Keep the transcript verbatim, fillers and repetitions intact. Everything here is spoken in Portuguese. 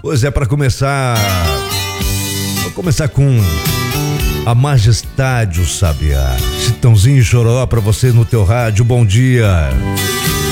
Pois é, para começar, vou começar com a Majestade, o Sabiá. Chitãozinho e Chororó pra você no teu rádio, bom dia.